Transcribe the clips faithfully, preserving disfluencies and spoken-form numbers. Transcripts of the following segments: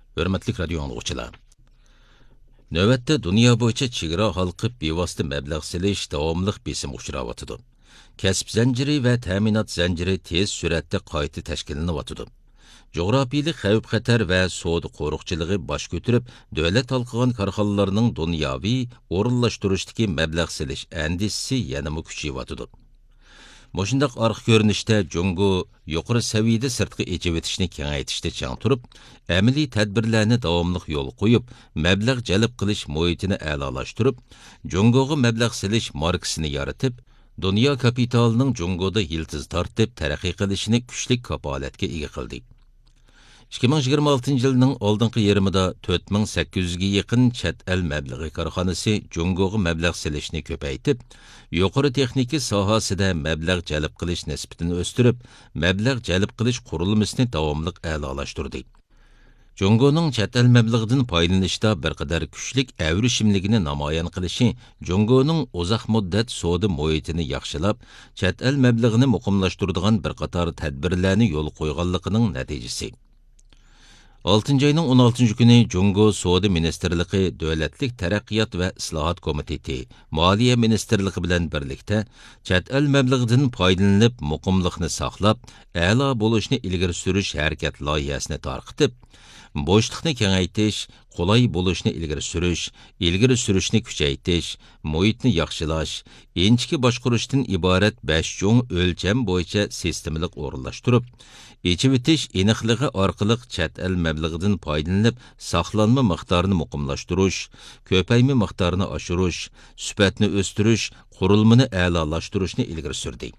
Hörmətli radio anlıqçılar. Növətdə dünya boyunca çigra halqıb bevosita məbləğ silish davomliq besim uchrayotidi. Kasb zanjiri va ta'minot zanjiri tez suratda qayta tashkillanyotidi. Coğrafiyalik xavf-xatar va savdo qo'riqchiligi bosh ko'tarib, davlat halqagan korxonalarning dunyoviy o'rinlashtirishdagi məbləğ silish andisi yanama kuchayotidi. Moshundaq arq ko'rinishda Jungo yuqori saviyada sirtqi echivitishni kengaytirishda chang turib, amaliy tadbirlarni davomli yo'l qo'yib, mablag' jalb qilish muhitini a'lolashtirib, Jungoga mablag' silish markasini yaratib, dunyo kapitalining Jungoda yiltiz tortib taraqqiy qilishini kuchli kapolatga ega qildi. ikki ming yigirma oltinchi yilning oldingi yarmida to'rt ming sakkiz yuzga yaqin chet el mablag'i korxonasi Jungoga mablag' silishni ko'paytib, yuqori texnika sohasida mablag' jalb qilish nisbatini o'stirib, mablag' jalb qilish qurilmasini davomli a'lolashtirdi. Jungoning chet el mablag'idan foydalanishda bir qadar kuchlik avrishimligini namoyon qilishi Jungoning uzoq muddat savdo muhitini yaxshilab, chet el mablag'ini muqimlashtiradigan bir qator tadbirlarni yo'l qo'yganligining natijasi. oltinchi ayning o'n oltinchi kuni Jungo Savdo Ministerligi Davlatlik taraqqiyot va islohot komiteti Moliya Ministerligi bilan birlikda chet el mablag'idan foydalanib muqimlikni saqlab, a'lo bo'lishni ilgari surish harakat loyihasini tarqitib, bo'shliqni kengaytirish, qulay bo'lishni ilgari surish, ilgari surishni kuchaytirish, muhitni yaxshilash, inchki boshqarishdan iborat besh cho'ng o'lcham bo'yicha sistemalik o'rinlashtirib, echivitish aniqligi orqali chet el mablag'idan foydalanib, saqlanma miqdorini muqimlashtirish, ko'payma miqdorini oshirish, sifatni o'stirish, qurilmani a'lolashtirishni ilgari surdi.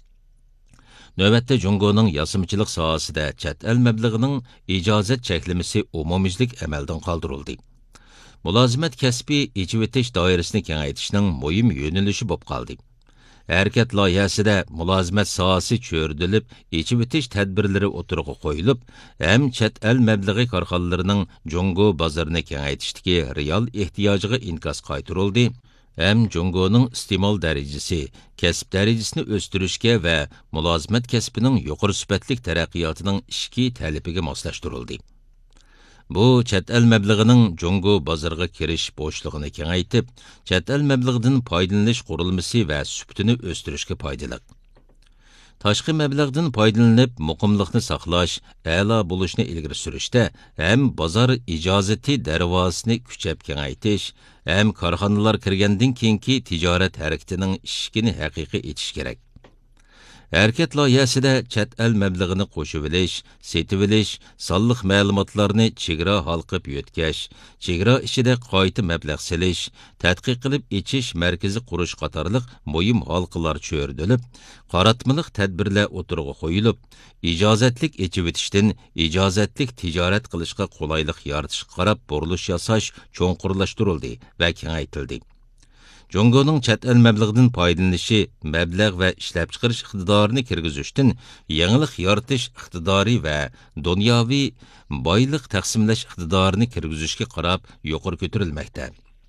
Növətdə Jungoning yasimchilik sohasida chet el mablag'ining ijozat cheklamasi umumiylik amaldan qoldirildi. Mulozimat kasbi echivitish doirasini kengaytirishning muhim yo'nalishi bo'lib qoldi. Harakat loyihasida mulozimat sohasi cho'rdilib, echivitish tadbirlari o'tirg'i qo'yilib, ham chet el mablag'i korxonalarining Jungo bozorini kengaytirishdagi real ehtiyojiga inkas qaytarildi. Hem Jungoning iste'mol darajasi, kasb darajasini o'stirishga va mulozimat kasbining yuqori sifatli taraqqiyotining ishki talabiga moslashtirildi. Bu chet el mablag'ining Jungo bozoriga kirish bo'shlig'ini kengaytib, chet el mablag'idan foydalanish qurilmasi va sifatini o'stirishga foydali. Tashqi mablag'dan foydalanib, muqimlikni saqlash, a'lo bo'lishni ilgari surishda ham bozor ijozati darvozasini kuchab kengaytirish, ham korxonalar kirgandan keyingi tijorat harakatining ishkini haqiqiy etish kerak. Harakat loyihasida chet el mablag'ini qo'shib olish, setib olish, sonliq ma'lumotlarni chegara halqib yo'tkash, chegara ichida qayta mablag' silish, tadqiq qilib ichish markazi qurish qatorliq muhim halqalar cho'rdilib, qaratmalik tadbirlar o'tirg'i qo'yilib, ijozatlik echivitishdan ijozatlik tijorat qilishga qulaylik yaratishga qarab burilish yasash cho'nqurlashtirildi va kengaytirildi. Jungoning chet el mablag'idan foydalanishi, mablag' va ishlab chiqarish iqtidorini kirgizishdan yangilik yaratish iqtidori va dunyoviy boylik taqsimlash iqtidorini kirgizishga qarab yuqori ko'tarilmoqda.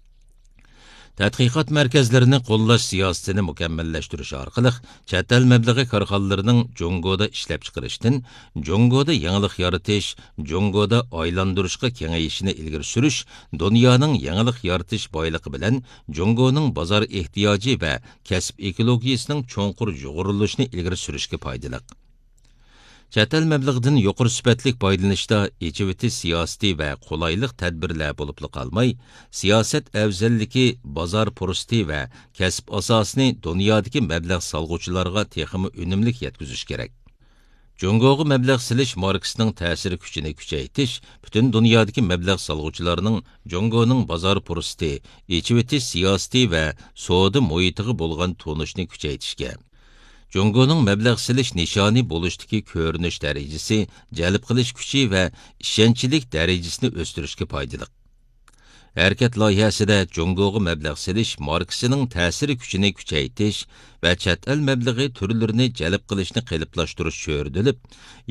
Tadqiqot markazlarini qo'llash siyosatini mukammallashtirish orqali chet el mablag'i korxonalarining Jungoda ishlab chiqarishdan, Jungoda yangilik yaratish, Jungoda aylantirishga kengayishini ilgari surish, dunyoning yangilik yaratish boyligi bilan Jungoning bozor ehtiyoji va kasb ekologiyasining cho'nqur yo'g'rilishini ilgari surishga foydali. Chet el mablag'idan yuqori sifatli foydalanishda echivitish siyosati va qulaylik tadbirlar bo'lib qolmay, siyosat afzalligi bozor fursati va kasb asosini dunyodagi mablag' solg'uvchilarga texmi unumli yetkazish kerak. Jungoga mablag' silish markasining ta'sir kuchini kuchaytirish, butun dunyodagi mablag' solg'uvchilarning Jungoning bozor fursati, echivitish siyosati va savdo muhitiga bo'lgan tunishni kuchaytirishga, Jungoning mablag' silish nishoni bo'lishdagi ko'rinish darajasi, jalb qilish kuchi va ishonchlik darajasini o'stirishga foydali. Harakat loyihasida Jungoga mablag' silish markasining ta'sir kuchini kuchaytirish va chet el mablag'i turlarini jalb qilishni qalblashtirish cho'rdilib,